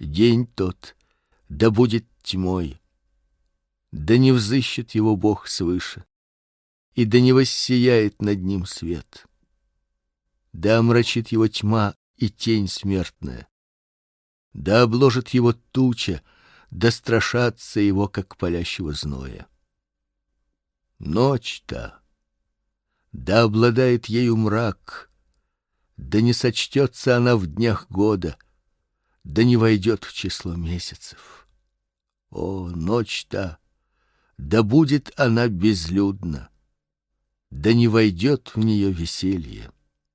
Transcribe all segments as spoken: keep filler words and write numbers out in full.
День тот да будет тьмой, да не взыщет его Бог свыше, и да не воссияет над ним свет. Да омрачит его тьма и тень смертная, да обложит его туча, да страшатся его, как палящего зноя. Ночь-то, да обладает ею мрак, да не сочтется она в днях года, да не войдет в число месяцев. О, ночь-то, да будет она безлюдна, да не войдет в нее веселье.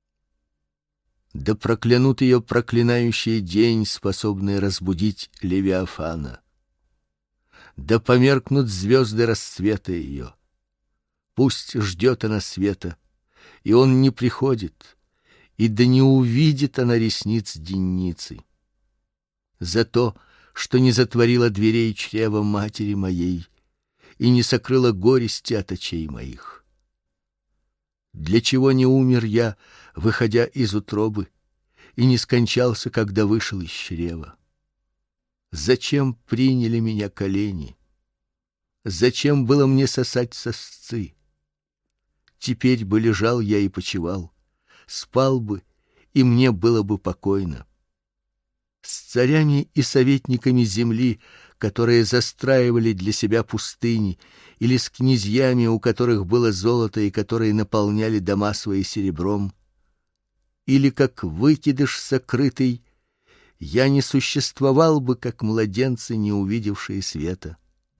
Да проклянут ее проклинающий день, способный разбудить Левиафана. Да померкнут звезды рассвета ее. Пусть ждет она света, и он не приходит, и да не увидит она ресниц денницы. За то, что не затворила дверей чрева матери моей и не сокрыла горести от очей моих. Для чего не умер я, выходя из утробы, и не скончался, когда вышел из чрева? Зачем приняли меня колени? Зачем было мне сосать сосцы? Теперь бы лежал я и почивал, спал бы, и мне было бы покойно. С царями и советниками земли, которые застраивали для себя пустыни, или с князьями, у которых было золото и которые наполняли дома свои серебром, или как выкидыш сокрытый, я не существовал бы, как младенцы, не увидевшие света.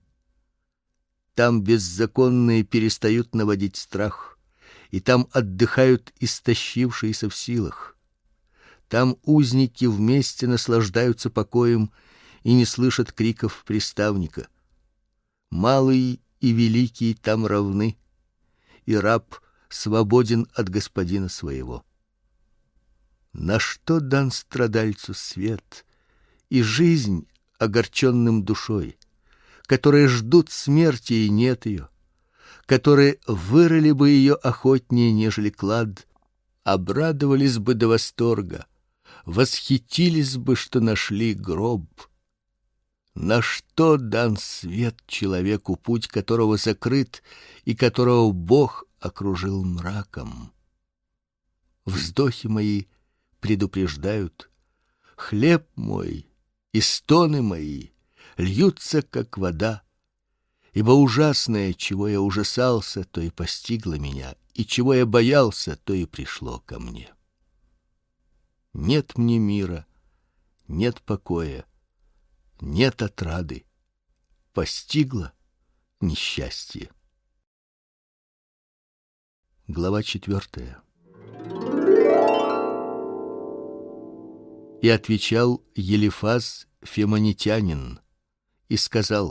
Там беззаконные перестают наводить страх, и там отдыхают истощившиеся в силах. Там узники вместе наслаждаются покоем и не слышат криков приставника. Малый и великий там равны, и раб свободен от господина своего. На что дан страдальцу свет и жизнь огорченным душой, которые ждут смерти и нет ее, которые вырыли бы ее охотнее, нежели клад, обрадовались бы до восторга, восхитились бы, что нашли гроб. На что дан свет человеку, путь которого закрыт и которого Бог окружил мраком? Вздохи мои предупреждают, хлеб мой и стоны мои льются, как вода, ибо ужасное, чего я ужасался, то и постигло меня, и чего я боялся, то и пришло ко мне. Нет мне мира, нет покоя, нет отрады, постигло несчастье. Глава четвертая. И отвечал Елифаз фемонитянин и сказал: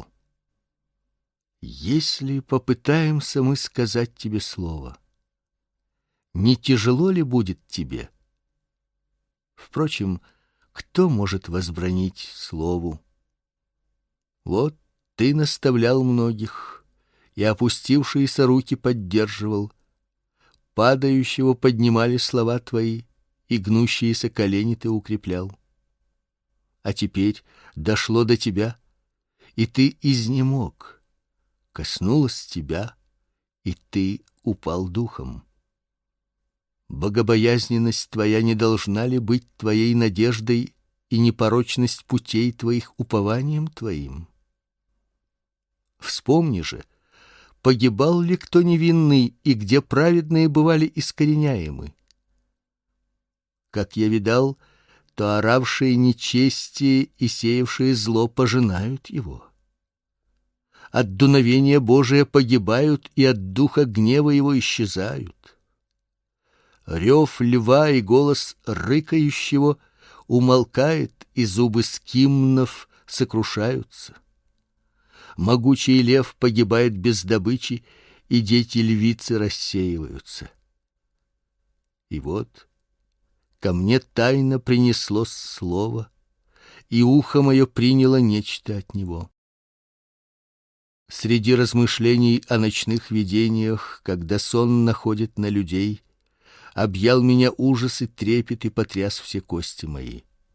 если попытаемся мы сказать тебе слово, не тяжело ли будет тебе? Впрочем, кто может возбранить слову? Вот ты наставлял многих, и опустившиеся руки поддерживал, падающего поднимали слова твои, и гнущиеся колени ты укреплял. А теперь дошло до тебя, и ты изнемог, коснулось тебя, и ты упал духом. Богобоязненность твоя не должна ли быть твоей надеждой и непорочность путей твоих упованием твоим? Вспомни же, погибал ли кто невинный, и где праведные бывали искореняемы? Как я видал, то оравшие нечестие и сеявшие зло пожинают его. От дуновения Божия погибают, и от духа гнева его исчезают. Рев льва и голос рыкающего умолкает, и зубы скимнов сокрушаются. Могучий лев погибает без добычи, и дети львицы рассеиваются. И вот ко мне тайно принесло слово, и ухо мое приняло нечто от него. Среди размышлений о ночных видениях, когда сон находит на людей, объял меня ужас и трепет и потряс все кости мои.